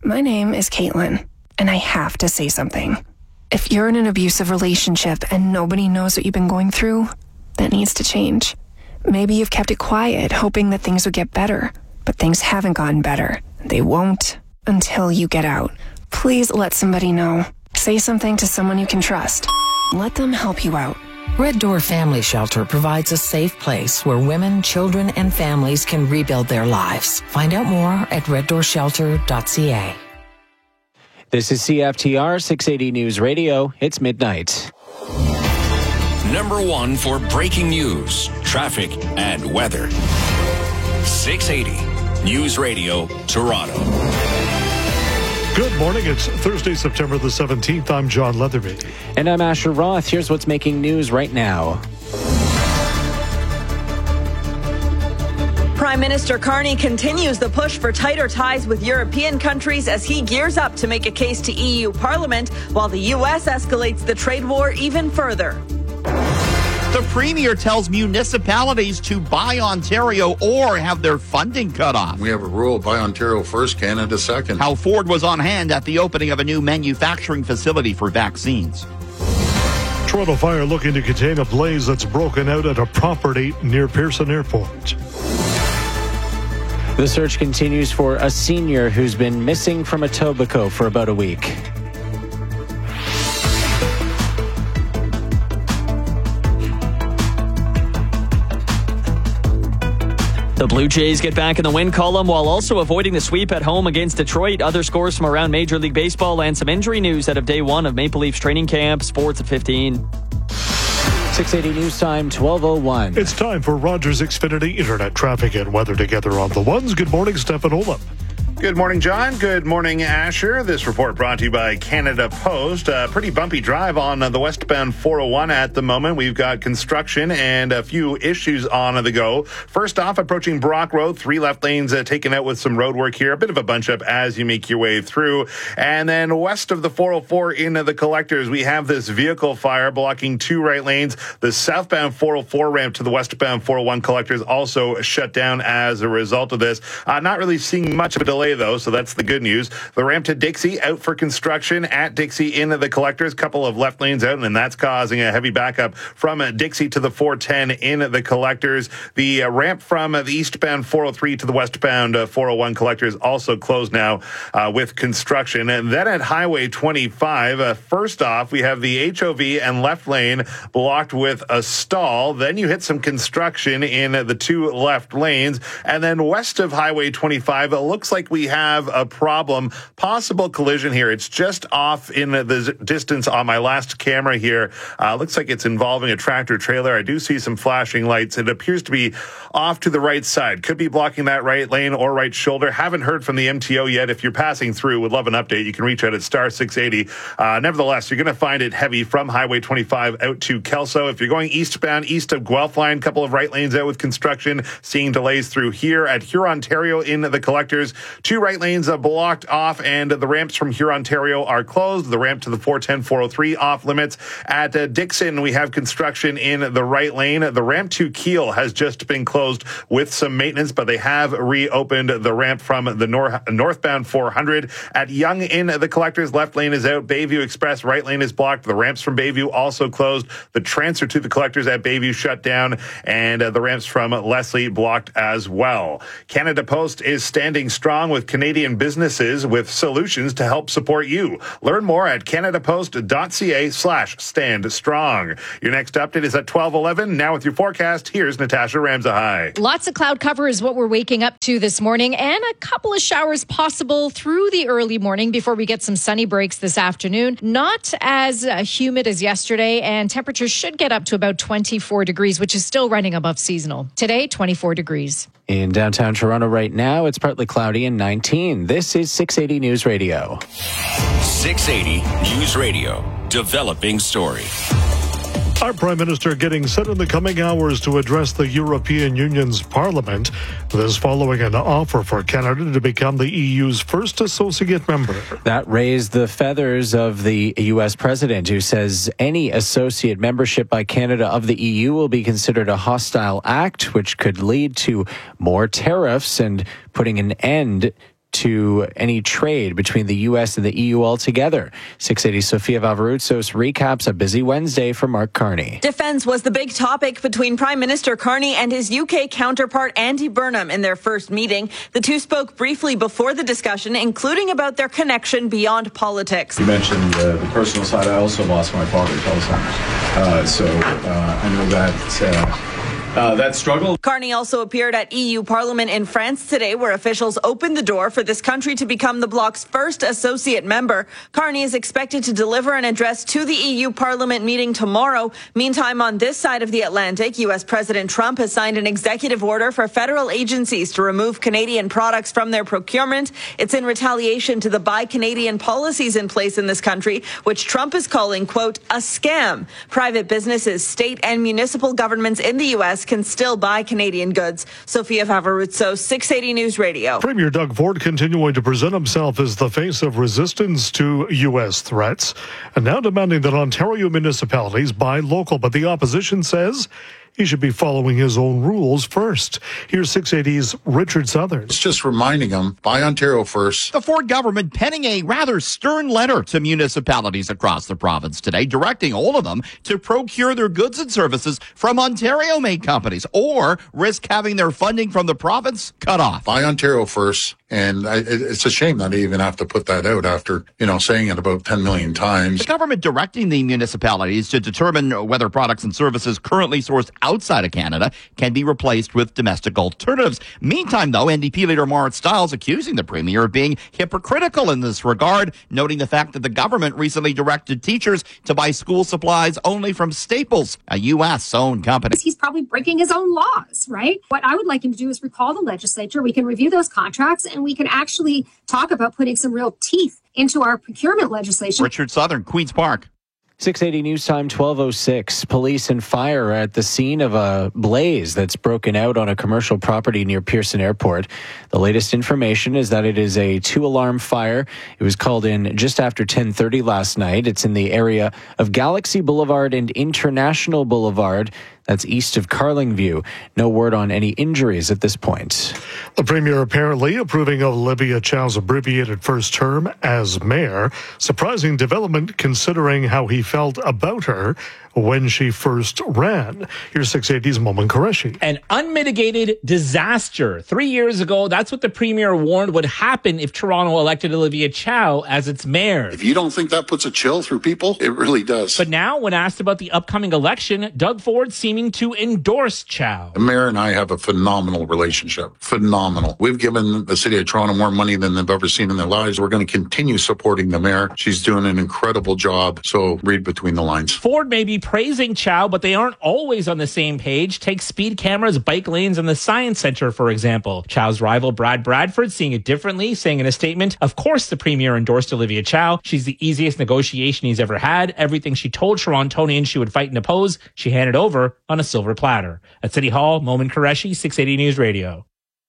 My name is Caitlin, and I have to say something. If you're in an abusive relationship and nobody knows what you've been going through, that needs to change. Maybe you've kept it quiet, hoping that things would get better, but things haven't gotten better. They won't until you get out. Please let somebody know. Say something to someone you can trust. Let them help you out. Red Door Family Shelter provides a safe place where women, children, and families can rebuild their lives. Find out more at reddoorshelter.ca. This is CFTR 680 News Radio. It's midnight. Number one for breaking news, traffic, and weather. 680 News Radio, Toronto. Good morning. It's Thursday, September the 17th. I'm John Leatherby. And I'm Asher Roth. Here's what's making news right now. Prime Minister Carney continues the push for tighter ties with European countries as he gears up to make a case to EU Parliament, while the U.S. escalates the trade war even further. The Premier tells municipalities to buy Ontario or have their funding cut off. We have a rule, buy Ontario first, Canada second. How Ford was on hand at the opening of a new manufacturing facility for vaccines. Toronto Fire looking to contain a blaze that's broken out at a property near Pearson Airport. The search continues for a senior who's been missing from Etobicoke for about a week. The Blue Jays get back in the win column while also avoiding the sweep at home against Detroit. Other scores from around Major League Baseball and some injury news out of day one of Maple Leafs training camp. Sports at 15. 680 News Time, 12:01. It's time for Rogers Xfinity Internet traffic and weather together on the ones. Good morning, Stefan Olaf. Good morning, John. Good morning, Asher. This report brought to you by Canada Post. A pretty bumpy drive on the westbound 401 at the moment. We've got construction and a few issues on the go. First off, approaching Brock Road, 3 left lanes taken out with some road work here. A bit of a bunch up as you make your way through. And then west of the 404 into the collectors, we have this vehicle fire blocking 2 right lanes. The southbound 404 ramp to the westbound 401 collectors also shut down as a result of this. Not really seeing much of a delay though, so that's the good news. The ramp to Dixie out for construction at Dixie into the collectors. Couple of left lanes out, and that's causing a heavy backup from Dixie to the 410 in the collectors. The ramp from the eastbound 403 to the westbound 401 collectors also closed now with construction. And then at Highway 25, first off, we have the HOV and left lane blocked with a stall. Then you hit some construction in the 2 left lanes. And then west of Highway 25, it looks like we have a problem, possible collision here. It's just off in the distance on my last camera here. Looks like it's involving a tractor trailer. I do see some flashing lights. It appears to be off to the right side. Could be blocking that right lane or right shoulder. Haven't heard from the MTO yet. If you're passing through, would love an update. You can reach out at star 680. Nevertheless, you're going to find it heavy from Highway 25 out to Kelso. If you're going eastbound, east of Guelph line, couple of right lanes out with construction, seeing delays through here at Hurontario in the collectors. 2 right lanes blocked off, and the ramps from Hurontario are closed. The ramp to the 410, 403 off limits. At Dixon, we have construction in the right lane. The ramp to Kiel has just been closed with some maintenance, but they have reopened the ramp from the northbound 400. At Yonge in the collectors, left lane is out. Bayview Express, right lane is blocked. The ramps from Bayview also closed. The transfer to the collectors at Bayview shut down, and the ramps from Leslie blocked as well. Canada Post is standing strong with Canadian businesses with solutions to help support you. Learn more at canadapost.ca/stand strong. Your next update is at 12:11. Now with your forecast, here's Natasha Ramzahai. Lots of cloud cover is what we're waking up to this morning, and a couple of showers possible through the early morning before we get some sunny breaks this afternoon. Not as humid as yesterday, and temperatures should get up to about 24 degrees, which is still running above seasonal. Today, 24 degrees. In downtown Toronto right now, it's partly cloudy and 19. This is 680 News Radio. 680 News Radio. Developing story. Our Prime Minister getting set in the coming hours to address the European Union's Parliament. This following an offer for Canada to become the EU's first associate member. That raised the feathers of the U.S. president, who says any associate membership by Canada of the EU will be considered a hostile act, which could lead to more tariffs and putting an end to any trade between the U.S. and the EU altogether. 680 Sofia Vavarutsos recaps a busy Wednesday for Mark Carney. Defense was the big topic between Prime Minister Carney and his UK counterpart Andy Burnham in their first meeting. The two spoke briefly before the discussion, including about their connection beyond politics. You mentioned the personal side. I also lost my father to Alzheimer's. So I know that struggle. Carney also appeared at EU Parliament in France today, where officials opened the door for this country to become the bloc's first associate member. Carney is expected to deliver an address to the EU Parliament meeting tomorrow. Meantime, on this side of the Atlantic, U.S. President Trump has signed an executive order for federal agencies to remove Canadian products from their procurement. It's in retaliation to the Buy Canadian policies in place in this country, which Trump is calling, quote, a scam. Private businesses, state and municipal governments in the U.S. can still buy Canadian goods. Sofia Vavarutsos, 680 News Radio. Premier Doug Ford continuing to present himself as the face of resistance to U.S. threats, and now demanding that Ontario municipalities buy local. But the opposition says he should be following his own rules first. Here's 680's Richard Southern. It's just reminding them, buy Ontario first. The Ford government penning a rather stern letter to municipalities across the province today, directing all of them to procure their goods and services from Ontario-made companies or risk having their funding from the province cut off. Buy Ontario first. And it's a shame that I even have to put that out after, saying it about 10 million times. The government directing the municipalities to determine whether products and services currently sourced outside of Canada can be replaced with domestic alternatives. Meantime, though, NDP leader Marit Stiles accusing the Premier of being hypocritical in this regard, noting the fact that the government recently directed teachers to buy school supplies only from Staples, a U.S.-owned company. He's probably breaking his own laws, right? What I would like him to do is recall the legislature. We can review those contracts and we can actually talk about putting some real teeth into our procurement legislation. Richard Southern, Queen's Park. 680 News Time, 12:06. Police and fire are at the scene of a blaze that's broken out on a commercial property near Pearson Airport. The latest information is that it is a 2-alarm fire. It was called in just after 10:30 last night. It's in the area of Galaxy Boulevard and International Boulevard. That's east of Carlingview. No word on any injuries at this point. The Premier apparently approving of Olivia Chow's abbreviated first term as mayor. Surprising development considering how he felt about her when she first ran. Here's 680's Momin Qureshi. An unmitigated disaster. 3 years ago, that's what the Premier warned would happen if Toronto elected Olivia Chow as its mayor. If you don't think that puts a chill through people, it really does. But now, when asked about the upcoming election, Doug Ford seeming to endorse Chow. The mayor and I have a phenomenal relationship. Phenomenal. We've given the city of Toronto more money than they've ever seen in their lives. We're going to continue supporting the mayor. She's doing an incredible job. So read between the lines. Ford may be praising Chow, but they aren't always on the same page. Take speed cameras, bike lanes, and the Science Center, for example. Chow's rival Brad Bradford seeing it differently, saying in a statement, of course the Premier endorsed Olivia Chow. She's the easiest negotiation he's ever had. Everything she told Torontonians she would fight and oppose, she handed over on a silver platter. At City Hall, Momin Qureshi, 680 News Radio.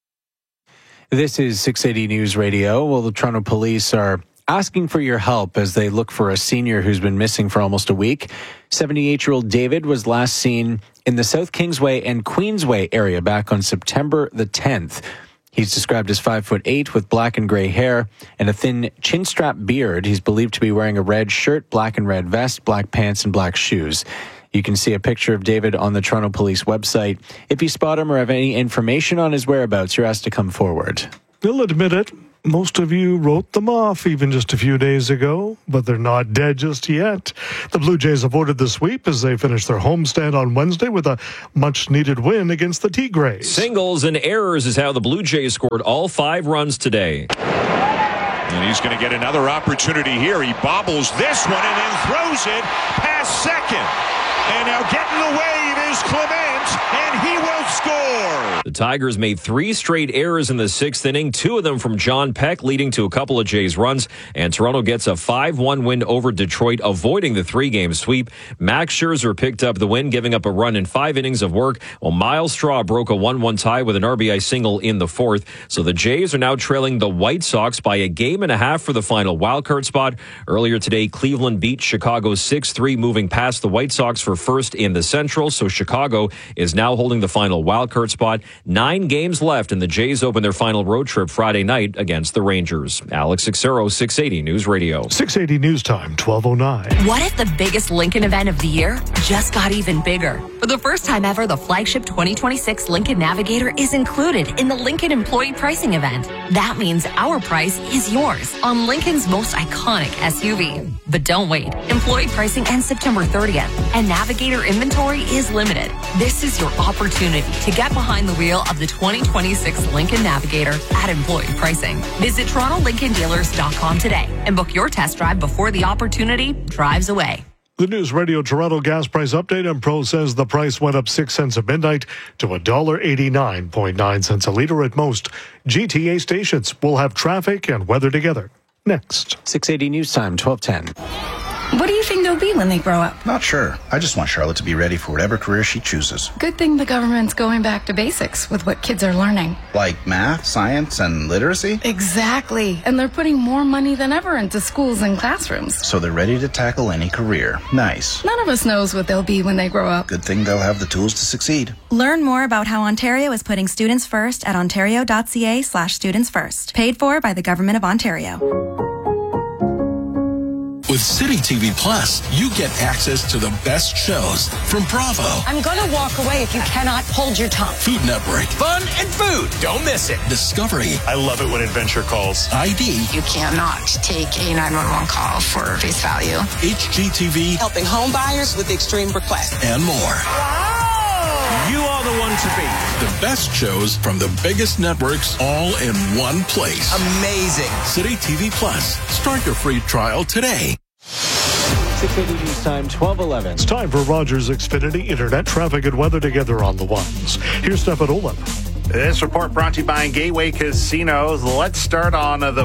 This is 680 News Radio. Well, the Toronto Police are asking for your help as they look for a senior who's been missing for almost a week. 78-year-old David was last seen in the South Kingsway and Queensway area back on September the 10th. He's described as 5'8" with black and gray hair and a thin chin-strap beard. He's believed to be wearing a red shirt, black and red vest, black pants, and black shoes. You can see a picture of David on the Toronto Police website. If you spot him or have any information on his whereabouts, you're asked to come forward. They'll admit it. Most of you wrote them off even just a few days ago, but they're not dead just yet. The Blue Jays avoided the sweep as they finished their homestand on Wednesday with a much-needed win against the Tigres. Singles and errors is how the Blue Jays scored all 5 runs today. And he's going to get another opportunity here. He bobbles this one and then throws it past second. And now getting the wave is Clement, and he will score. The Tigers made 3 straight errors in the 6th inning, 2 of them from John Peck, leading to a couple of Jays runs. And Toronto gets a 5-1 win over Detroit, avoiding the 3-game sweep. Max Scherzer picked up the win, giving up a run in 5 innings of work, while Miles Straw broke a 1-1 tie with an RBI single in the 4th. So the Jays are now trailing the White Sox by a game and a half for the final wildcard spot. Earlier today, Cleveland beat Chicago 6-3, moving past the White Sox for first in the Central, so Chicago is now holding the final wildcard spot. 9 games left, and the Jays open their final road trip Friday night against the Rangers. Alex Sixero, 680 News Radio. 680 News Time, 12:09. What if the biggest Lincoln event of the year just got even bigger? For the first time ever, the flagship 2026 Lincoln Navigator is included in the Lincoln Employee Pricing Event. That means our price is yours on Lincoln's most iconic SUV. But don't wait. Employee pricing ends September 30th, and Navigator inventory is limited. This is your opportunity to get behind the wheel of the 2026 Lincoln Navigator at employee pricing. Visit TorontoLincolnDealers.com today and book your test drive before the opportunity drives away. The News Radio Toronto gas price update, and Pro says the price went up 6 cents at midnight to $1.89.9 a litre at most GTA stations. We'll have traffic and weather together next. 680 News Time, 12:10. What do you think they'll be when they grow up? Not sure. I just want Charlotte to be ready for whatever career she chooses. Good thing the government's going back to basics with what kids are learning. Like math, science, and literacy? Exactly. And they're putting more money than ever into schools and classrooms. So they're ready to tackle any career. Nice. None of us knows what they'll be when they grow up. Good thing they'll have the tools to succeed. Learn more about how Ontario is putting students first at ontario.ca/students first. Paid for by the Government of Ontario. With City TV Plus, you get access to the best shows from Bravo. I'm going to walk away if you cannot hold your tongue. Food Network. Fun and food. Don't miss it. Discovery. I love it when Adventure calls. ID. You cannot take a 911 call for face value. HGTV. Helping home buyers with extreme requests. And more. Wow! You are the one to beat. The best shows from the biggest networks all in one place. Amazing. City TV Plus. Start your free trial today. 680 News Time, 12:11. It's time for Rogers Xfinity Internet traffic and weather together on the ones. Here's Stefan Olaf. This report brought to you by Gateway Casinos. Let's start on the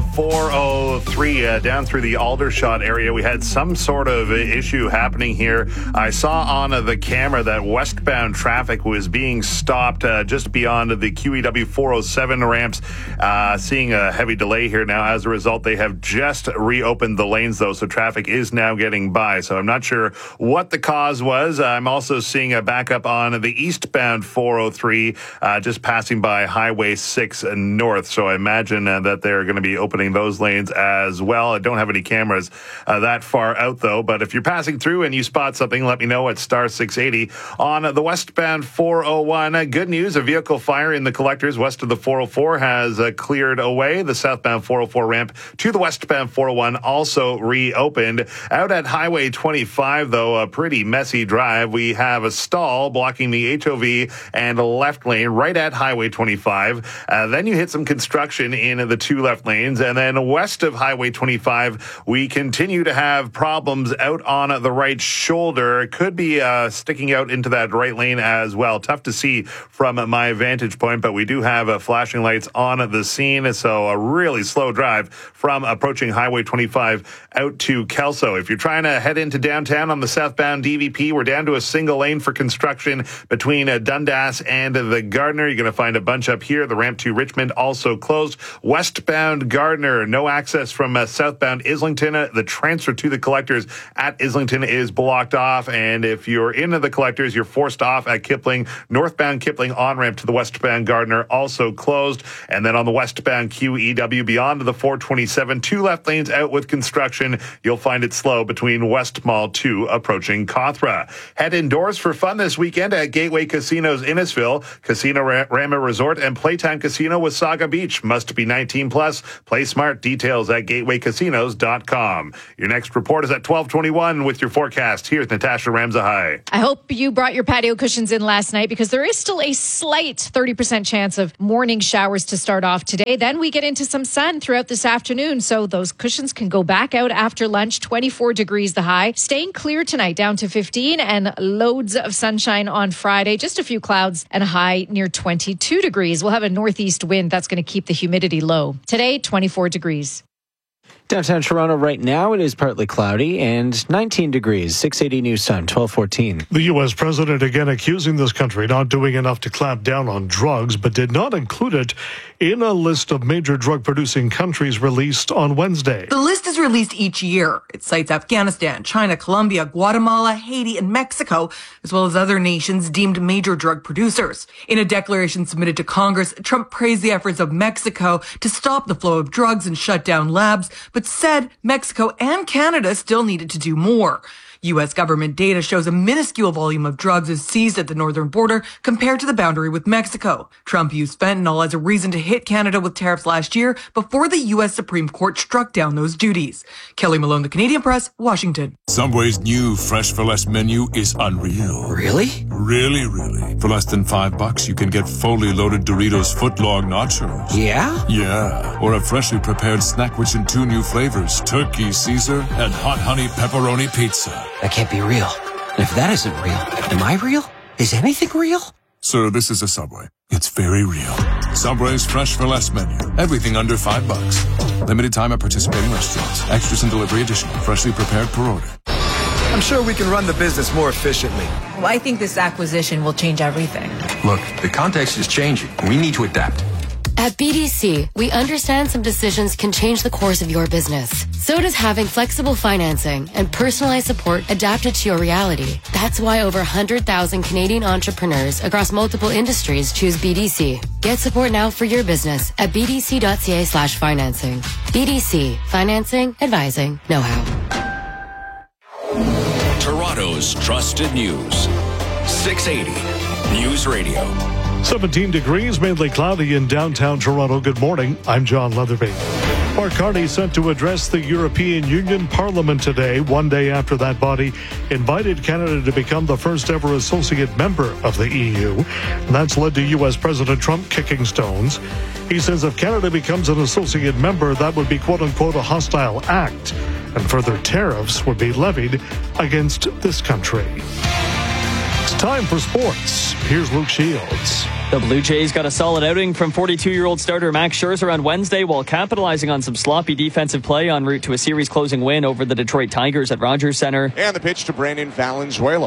403 down through the Aldershot area. We had some sort of issue happening here. I saw on the camera that westbound traffic was being stopped just beyond the QEW 407 ramps. Seeing a heavy delay here now. As a result, they have just reopened the lanes, though, so traffic is now getting by. So I'm not sure what the cause was. I'm also seeing a backup on the eastbound 403 just passing by Highway 6 North. So I imagine that they're going to be opening those lanes as well. I don't have any cameras that far out, though. But if you're passing through and you spot something, let me know at star 680. On the westbound 401, good news. A vehicle fire in the collectors west of the 404 has cleared away. The southbound 404 ramp to the westbound 401 also reopened. Out at Highway 25, though, a pretty messy drive. We have a stall blocking the HOV and left lane right at Highway 25. Then you hit some construction in the 2 left lanes. And then west of Highway 25, we continue to have problems out on the right shoulder. It could be sticking out into that right lane as well. Tough to see from my vantage point, but we do have flashing lights on the scene. So a really slow drive from approaching Highway 25 out to Kelso. If you're trying to head into downtown on the southbound DVP, we're down to a single lane for construction between Dundas and the Gardner. You're going to find a bunch up here. The ramp to Richmond also closed. Westbound Gardner, no access from southbound Islington. The transfer to the collectors at Islington is blocked off. And if you're into the collectors, you're forced off at Kipling. Northbound Kipling on-ramp to the westbound Gardner also closed. And then on the westbound QEW beyond the 427, 2 left lanes out with construction. You'll find it slow between West Mall 2 approaching Cawthra. Head indoors for fun this weekend at Gateway Casinos Innisfil. Casino Rama Resort and Playtime Casino with Saga Beach. Must be 19 plus. Play smart. Details at gatewaycasinos.com. Your next report is at 12:21 with your forecast. Here's Natasha Ramzahai. I hope you brought your patio cushions in last night because there is still a slight 30% chance of morning showers to start off today. Then we get into some sun throughout this afternoon. So those cushions can go back out after lunch. 24 degrees the high. Staying clear tonight down to 15 and loads of sunshine on Friday. Just a few clouds and a high near 22 degrees. We'll have a northeast wind that's going to keep the humidity low. Today, 24 degrees. Downtown Toronto right now, it is partly cloudy and 19 degrees. 680 News Time, 12:14. The U.S. president again accusing this country not doing enough to clamp down on drugs, but did not include it in a list of major drug-producing countries released on Wednesday. The list is released each year. It cites Afghanistan, China, Colombia, Guatemala, Haiti, and Mexico, as well as other nations deemed major drug producers. In a declaration submitted to Congress, Trump praised the efforts of Mexico to stop the flow of drugs and shut down labs, but said Mexico and Canada still needed to do more. U.S. government data shows a minuscule volume of drugs is seized at the northern border compared to the boundary with Mexico. Trump used fentanyl as a reason to hit Canada with tariffs last year before the U.S. Supreme Court struck down those duties. Kelly Malone, The Canadian Press, Washington. Subway's new Fresh for Less menu is unreal. Really? Really. For less than $5, you can get fully loaded Doritos footlong nachos. Yeah? Yeah. Or a freshly prepared snack rich in 2 new flavors, Turkey Caesar and Hot Honey Pepperoni Pizza. That can't be real. And if that isn't real, am I real? Is anything real? Sir, this is a Subway. It's very real. Subway's Fresh for Less menu. Everything under $5. Limited time at participating restaurants. Extras and delivery additional. Freshly prepared per order. I'm sure we can run the business more efficiently. Well, I think this acquisition will change everything. Look, the context is changing. We need to adapt. At BDC, we understand some decisions can change the course of your business. So does having flexible financing and personalized support adapted to your reality. That's why over 100,000 Canadian entrepreneurs across multiple industries choose BDC. Get support now for your business at bdc.ca/financing. BDC, financing, advising, know-how. Toronto's trusted news. 680 News Radio. 17 degrees, mainly cloudy in downtown Toronto. Good morning. I'm John Leatherby. Mark Carney sent to address the European Union Parliament today, one day after that body invited Canada to become the first ever associate member of the EU. And that's led to U.S. President Trump kicking stones. He says if Canada becomes an associate member, that would be quote-unquote a hostile act, and further tariffs would be levied against this country. It's time for sports. Here's Luke Shields. The Blue Jays got a solid outing from 42-year-old starter Max Scherzer on Wednesday while capitalizing on some sloppy defensive play en route to a series-closing win over the Detroit Tigers at Rogers Center. And the pitch to Brandon Valenzuela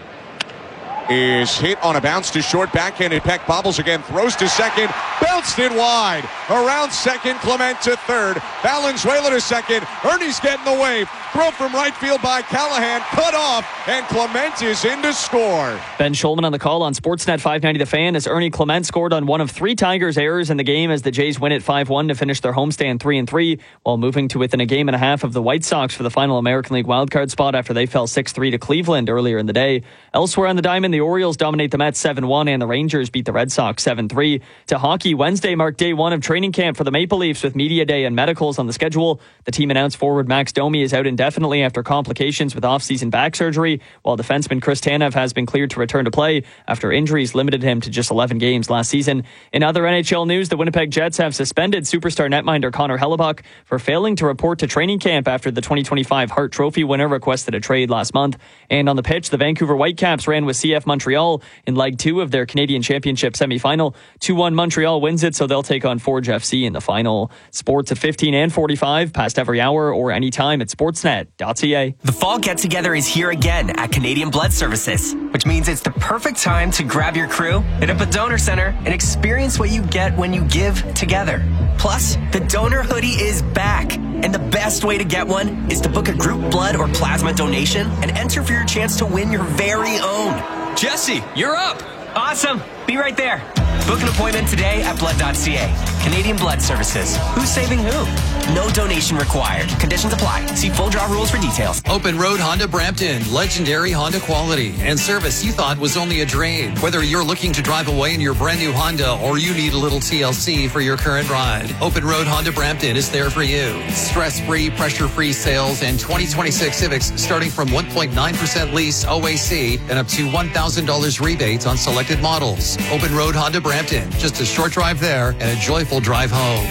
is hit on a bounce to short, backhanded peck, bobbles again, throws to second, bounced it wide. Around second, Clement to third, Valenzuela to second, Ernie's getting the wave. Throw from right field by Callahan, cut off, and Clement is in to score. Ben Schulman on the call on Sportsnet 590 The Fan as Ernie Clement scored on one of 3 Tigers' errors in the game as the Jays win at 5-1 to finish their homestand 3-3, while moving to within a game and a half of the White Sox for the final American League wildcard spot after they fell 6-3 to Cleveland earlier in the day. Elsewhere on the diamond, the Orioles dominate the Mets 7-1 and the Rangers beat the Red Sox 7-3. To hockey, Wednesday marked day 1 of training camp for the Maple Leafs with media day and medicals on the schedule. The team announced forward Max Domi is out indefinitely after complications with off-season back surgery, while defenseman Chris Tanev has been cleared to return to play after injuries limited him to just 11 games last season. In other NHL news, the Winnipeg Jets have suspended superstar netminder Connor Hellebuck for failing to report to training camp after the 2025 Hart Trophy winner requested a trade last month. And on the pitch, the Vancouver Whitecaps ran with CF Montreal in Leg 2 of their Canadian Championship semi-final. 2-1 Montreal wins it, so they'll take on Forge FC in the final. Sports at 15 and 45, past every hour or anytime at sportsnet.ca. The fall get-together is here again at Canadian Blood Services, which means it's the perfect time to grab your crew, hit up a donor center, and experience what you get when you give together. Plus, the donor hoodie is back, and the best way to get one is to book a group blood or plasma donation and enter for your chance to win your very own. Jesse, you're up. Awesome. Be right there. Book an appointment today at blood.ca. Canadian Blood Services. Who's saving who? No donation required. Conditions apply. See full draw rules for details. Open Road Honda Brampton. Legendary Honda quality and service you thought was only a drain. Whether you're looking to drive away in your brand new Honda or you need a little TLC for your current ride, Open Road Honda Brampton is there for you. Stress-free, pressure-free sales and 2026 Civics starting from 1.9% lease OAC and up to $1,000 rebates on selected models. Open Road Honda Brampton. Just a short drive there and a joyful drive home.